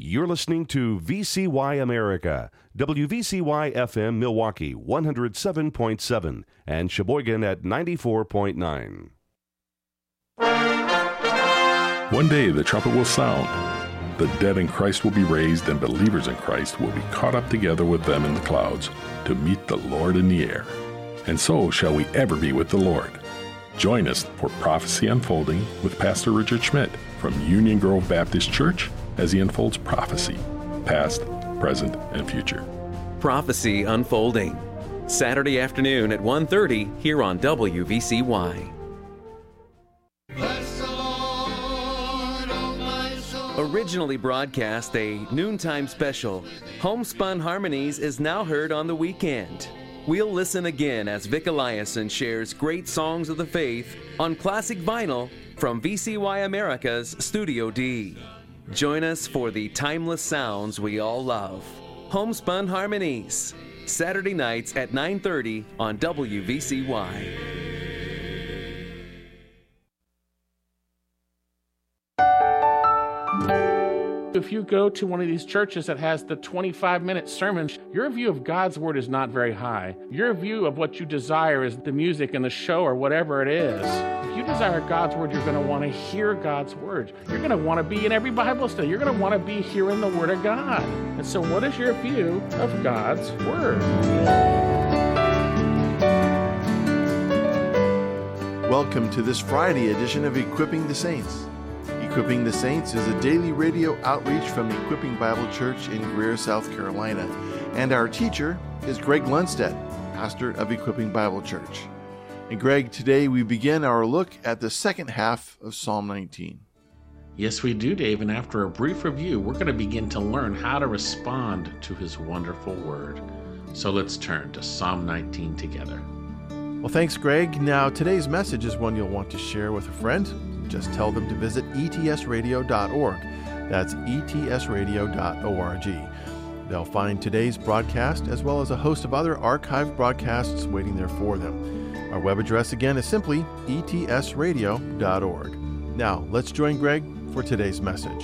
You're listening to VCY America, WVCY FM Milwaukee 107.7 and Sheboygan at 94.9. One day the trumpet will sound. The dead in Christ will be raised, and believers in Christ will be caught up together with them in the clouds to meet the Lord in the air. And so shall we ever be with the Lord. Join us for Prophecy Unfolding with Pastor Richard Schmidt from Union Grove Baptist Church as he unfolds prophecy, past, present, and future. Prophecy Unfolding, Saturday afternoon at 1:30 here on WVCY. Originally broadcast a noontime special, Homespun Harmonies is now heard on the weekend. We'll listen again as Vic Eliason shares great songs of the faith on classic vinyl from VCY America's Studio D. Join us for the timeless sounds we all love. Homespun Harmonies, Saturday nights at 9:30 on WVCY. If you go to one of these churches that has the 25-minute sermon, your view of God's Word is not very high. Your view of what you desire is the music and the show or whatever it is. If you desire God's Word, you're going to want to hear God's Word. You're going to want to be in every Bible study. You're going to want to be hearing the Word of God. And so what is your view of God's Word? Welcome to this Friday edition of Equipping the Saints. Equipping the Saints is a daily radio outreach from Equipping Bible Church in Greer, South Carolina. And our teacher is Greg Lundstedt, pastor of Equipping Bible Church. And Greg, today we begin our look at the second half of Psalm 19. Yes, we do, Dave. And after a brief review, we're going to begin to learn how to respond to his wonderful word. So let's turn to Psalm 19 together. Well, thanks, Greg. Now, today's message is one you'll want to share with a friend. Just tell them to visit etsradio.org. That's etsradio.org. They'll find today's broadcast as well as a host of other archived broadcasts waiting there for them. Our web address again is simply etsradio.org. Now, let's join Greg for today's message.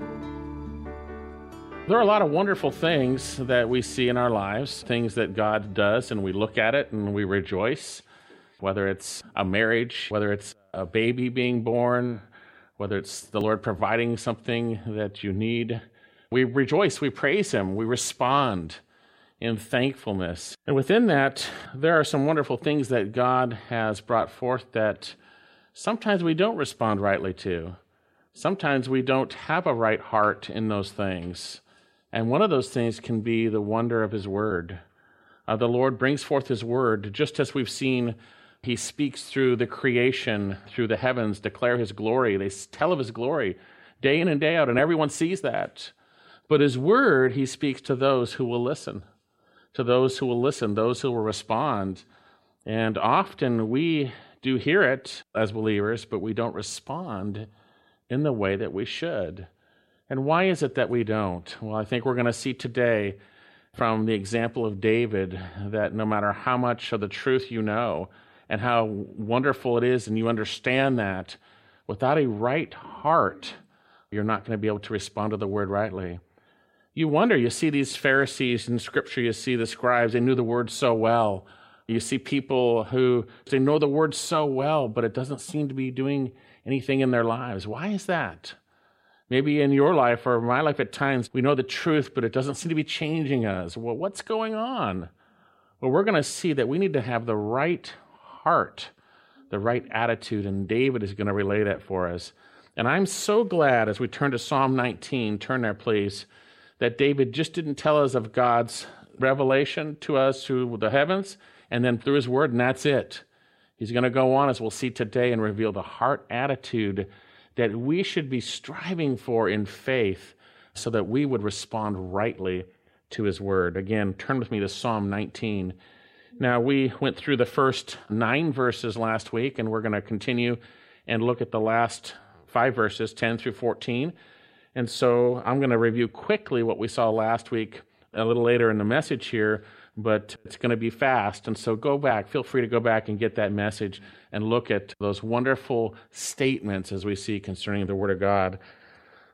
There are a lot of wonderful things that we see in our lives, things that God does, and we look at it and we rejoice. Whether it's a marriage, whether it's a baby being born, whether it's the Lord providing something that you need, we rejoice, we praise Him, we respond in thankfulness. And within that, there are some wonderful things that God has brought forth that sometimes we don't respond rightly to. Sometimes we don't have a right heart in those things. And one of those things can be the wonder of His Word. The Lord brings forth His Word, just as we've seen He speaks through the creation, through the heavens, declare His glory. They tell of His glory day in and day out, and everyone sees that. But His Word, He speaks to those who will listen, those who will respond. And often we do hear it as believers, but we don't respond in the way that we should. And why is it that we don't? Well, I think we're going to see today from the example of David that no matter how much of the truth you know, and how wonderful it is, and you understand that, without a right heart, you're not going to be able to respond to the word rightly. You wonder, you see these Pharisees in Scripture, you see the scribes, they knew the word so well. You see people who, they know the word so well, but it doesn't seem to be doing anything in their lives. Why is that? Maybe in your life or my life at times, we know the truth, but it doesn't seem to be changing us. Well, what's going on? Well, we're going to see that we need to have the right heart, the right attitude, and David is going to relay that for us. And I'm so glad as we turn to Psalm 19, turn there please, that David just didn't tell us of God's revelation to us through the heavens and then through His Word, and that's it. He's going to go on, as we'll see today, and reveal the heart attitude that we should be striving for in faith so that we would respond rightly to His Word. Again, turn with me to Psalm 19. Now, we went through the first 9 verses last week, and we're going to continue and look at the last 5 verses, 10 through 14. And so I'm going to review quickly what we saw last week a little later in the message here, but it's going to be fast. And so go back, feel free to go back and get that message and look at those wonderful statements as we see concerning the Word of God.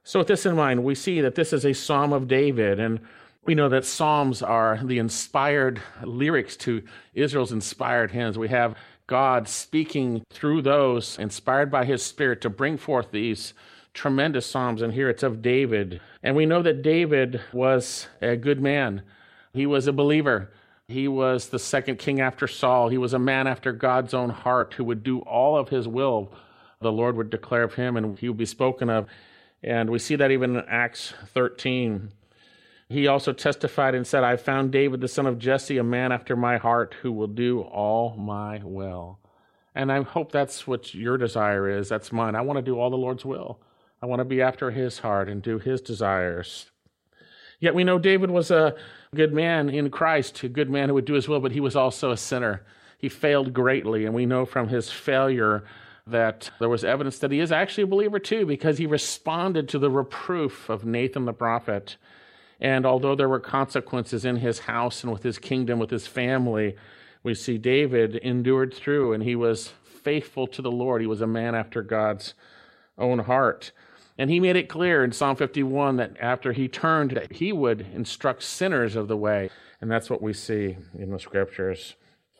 So with this in mind, we see that this is a Psalm of David, and we know that Psalms are the inspired lyrics to Israel's inspired hymns. We have God speaking through those, inspired by his Spirit, to bring forth these tremendous Psalms, and here it's of David. And we know that David was a good man. He was a believer. He was the second king after Saul. He was a man after God's own heart who would do all of his will. The Lord would declare of him, and he would be spoken of. And we see that even in Acts 13. He also testified and said, I found David, the son of Jesse, a man after my heart who will do all my will. And I hope that's what your desire is. That's mine. I want to do all the Lord's will. I want to be after his heart and do his desires. Yet we know David was a good man in Christ, a good man who would do his will, but he was also a sinner. He failed greatly, and we know from his failure that there was evidence that he is actually a believer too, because he responded to the reproof of Nathan the prophet. And although there were consequences in his house and with his kingdom, with his family, we see David endured through, and he was faithful to the Lord. He was a man after God's own heart. And he made it clear in Psalm 51 that after he turned, that he would instruct sinners of the way. And that's what we see in the scriptures.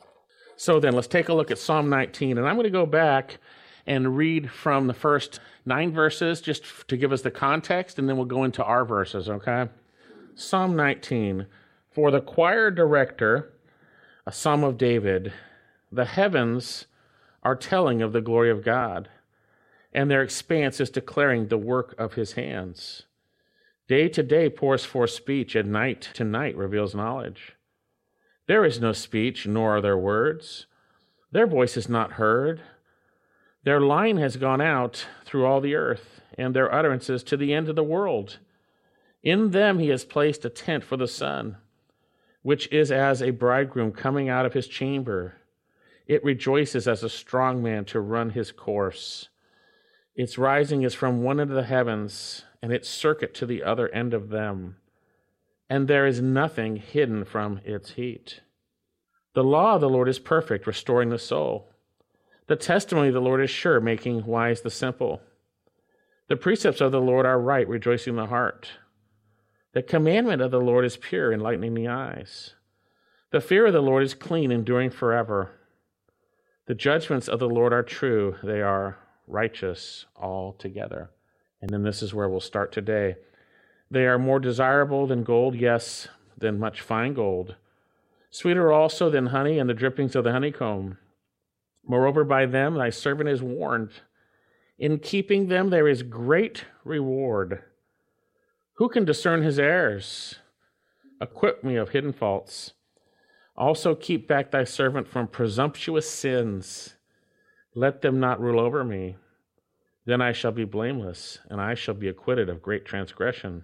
So then let's take a look at Psalm 19. And I'm going to go back and read from the first 9 verses just to give us the context, and then we'll go into our verses, okay? Psalm 19. For the choir director, a psalm of David, the heavens are telling of the glory of God, and their expanse is declaring the work of his hands. Day to day pours forth speech, and night to night reveals knowledge. There is no speech, nor are there words. Their voice is not heard. Their line has gone out through all the earth, and their utterances to the end of the world. In them he has placed a tent for the sun, which is as a bridegroom coming out of his chamber. It rejoices as a strong man to run his course. Its rising is from one end of the heavens, and its circuit to the other end of them. And there is nothing hidden from its heat. The law of the Lord is perfect, restoring the soul. The testimony of the Lord is sure, making wise the simple. The precepts of the Lord are right, rejoicing the heart. The commandment of the Lord is pure, enlightening the eyes. The fear of the Lord is clean, enduring forever. The judgments of the Lord are true, they are righteous altogether. And then this is where we'll start today. They are more desirable than gold, yes, than much fine gold. Sweeter also than honey and the drippings of the honeycomb. Moreover, by them thy servant is warned. In keeping them there is great reward. Who can discern his errors? Acquit me of hidden faults. Also keep back thy servant from presumptuous sins. Let them not rule over me. Then I shall be blameless, and I shall be acquitted of great transgression.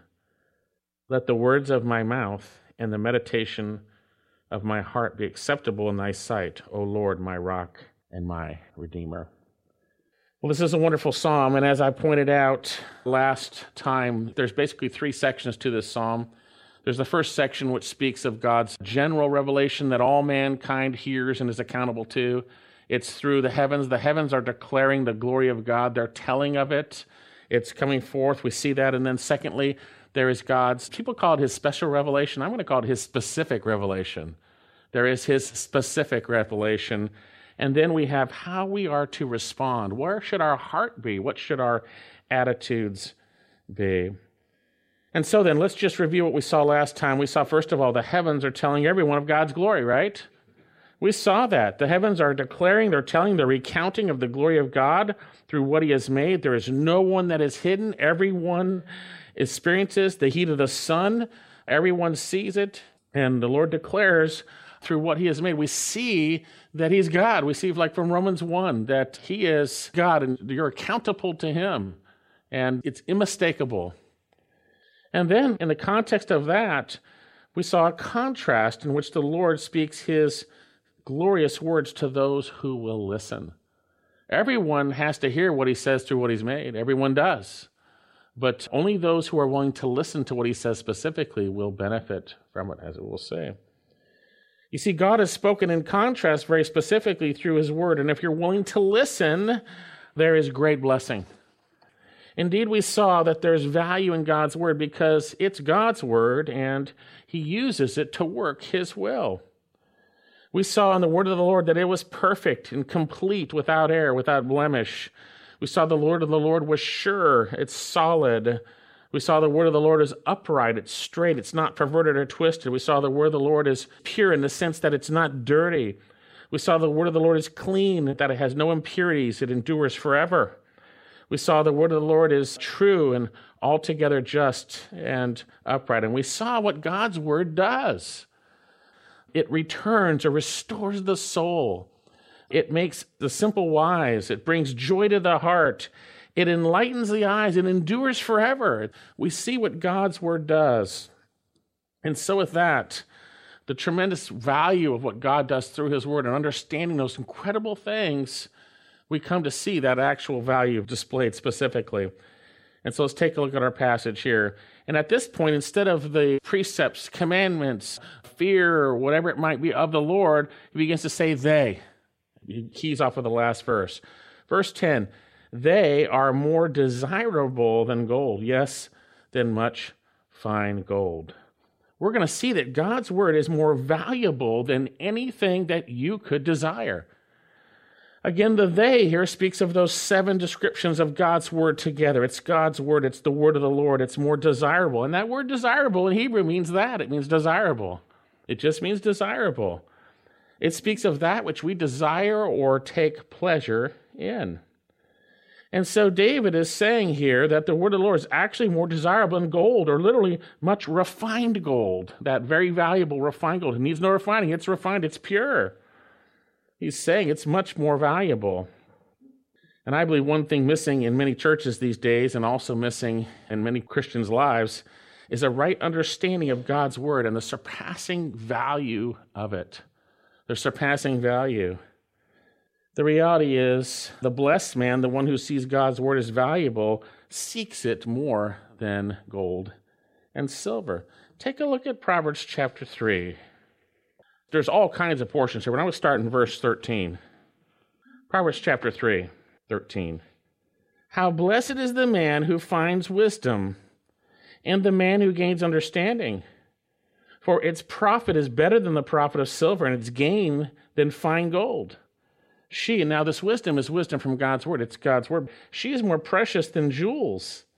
Let the words of my mouth and the meditation of my heart be acceptable in thy sight, O Lord, my rock and my redeemer. Well, this is a wonderful psalm, and as I pointed out last time, there's basically 3 sections to this psalm. There's the first section which speaks of God's general revelation that all mankind hears and is accountable to. It's through the heavens. The heavens are declaring the glory of God. They're telling of it. It's coming forth. We see that. And then secondly, there is God's, people call it his special revelation. I'm going to call it his specific revelation. There is his specific revelation. And then we have how we are to respond. Where should our heart be? What should our attitudes be? And so then let's just review what we saw last time. We saw, first of all, the heavens are telling everyone of God's glory, right? We saw that. The heavens are declaring, they're telling, they're recounting of the glory of God through what he has made. There is no one that is hidden. Everyone experiences the heat of the sun. Everyone sees it. And the Lord declares through what he has made. We see that he's God. We see, like from Romans 1, that he is God and you're accountable to him. And it's unmistakable. And then in the context of that, we saw a contrast in which the Lord speaks his glorious words to those who will listen. Everyone has to hear what he says through what he's made. Everyone does. But only those who are willing to listen to what he says specifically will benefit from it, as it will say. You see, God has spoken in contrast very specifically through his word. And if you're willing to listen, there is great blessing. Indeed, we saw that there's value in God's word because it's God's word and he uses it to work his will. We saw in the word of the Lord that it was perfect and complete, without error, without blemish. We saw the word of the Lord was sure, it's solid. We saw the word of the Lord is upright, it's straight, it's not perverted or twisted. We saw the word of the Lord is pure in the sense that it's not dirty. We saw the word of the Lord is clean, that it has no impurities, it endures forever. We saw the word of the Lord is true and altogether just and upright. And we saw what God's word does. It returns or restores the soul. It makes the simple wise. It brings joy to the heart. It enlightens the eyes. It endures forever. We see what God's word does. And so with that, the tremendous value of what God does through his word and understanding those incredible things, we come to see that actual value displayed specifically. And so let's take a look at our passage here. And at this point, instead of the precepts, commandments, fear, or whatever it might be of the Lord, he begins to say they. He keys off of the last verse. Verse 10, they are more desirable than gold, yes, than much fine gold. We're going to see that God's word is more valuable than anything that you could desire. Again, the they here speaks of those 7 descriptions of God's word together. It's God's word. It's the word of the Lord. It's more desirable. And that word desirable in Hebrew means that. It means desirable. It just means desirable. It speaks of that which we desire or take pleasure in. And so David is saying here that the word of the Lord is actually more desirable than gold, or literally much refined gold, that very valuable refined gold. It needs no refining. It's refined. It's pure. He's saying it's much more valuable. And I believe one thing missing in many churches these days, and also missing in many Christians' lives, is a right understanding of God's word and the surpassing value of it. The surpassing value. The reality is, the blessed man, the one who sees God's word as valuable, seeks it more than gold and silver. Take a look at Proverbs chapter 3. There's all kinds of portions here, but I would start in verse 13. Proverbs chapter 3, 13. How blessed is the man who finds wisdom, and the man who gains understanding. For its profit is better than the profit of silver, and its gain than fine gold. She, and now this wisdom is wisdom from God's word. It's God's word. She is more precious than jewels.